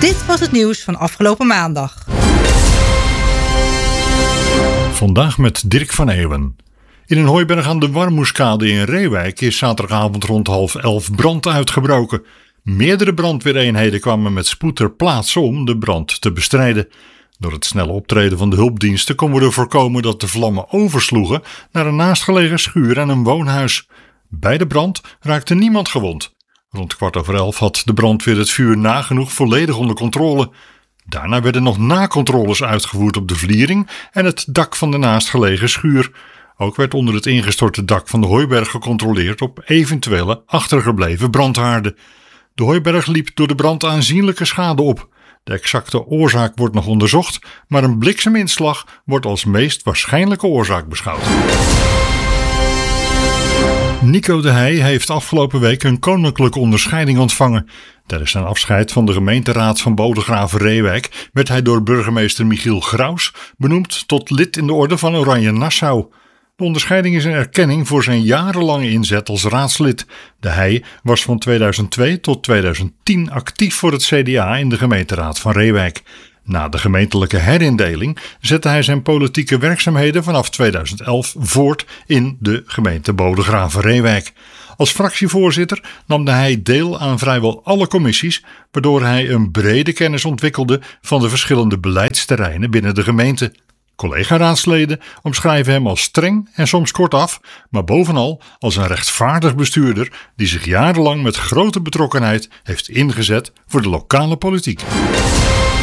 Dit was het nieuws van afgelopen maandag. Vandaag met Dirk van Eeuwen. In een hooiberg aan de Warmoeskade in Reewijk is zaterdagavond rond 10:30 brand uitgebroken. Meerdere brandweereenheden kwamen met spoed ter plaatse om de brand te bestrijden. Door het snelle optreden van de hulpdiensten kon worden voorkomen dat de vlammen oversloegen naar een naastgelegen schuur en een woonhuis. Bij de brand raakte niemand gewond. Rond 11:15 had de brandweer het vuur nagenoeg volledig onder controle. Daarna werden nog nakontroles uitgevoerd op de vliering en het dak van de naastgelegen schuur. Ook werd onder het ingestorte dak van de hooiberg gecontroleerd op eventuele achtergebleven brandhaarden. De hooiberg liep door de brand aanzienlijke schade op. De exacte oorzaak wordt nog onderzocht, maar een blikseminslag wordt als meest waarschijnlijke oorzaak beschouwd. Nico de Heij heeft afgelopen week een koninklijke onderscheiding ontvangen. Tijdens zijn afscheid van de gemeenteraad van Bodegraven-Reewijk werd hij door burgemeester Michiel Graus benoemd tot lid in de orde van Oranje Nassau. De onderscheiding is een erkenning voor zijn jarenlange inzet als raadslid. De Heij was van 2002 tot 2010 actief voor het CDA in de gemeenteraad van Reewijk. Na de gemeentelijke herindeling zette hij zijn politieke werkzaamheden vanaf 2011 voort in de gemeente Bodegraven-Reewijk. Als fractievoorzitter nam hij deel aan vrijwel alle commissies, waardoor hij een brede kennis ontwikkelde van de verschillende beleidsterreinen binnen de gemeente. Collega-raadsleden omschrijven hem als streng en soms kortaf, maar bovenal als een rechtvaardig bestuurder die zich jarenlang met grote betrokkenheid heeft ingezet voor de lokale politiek.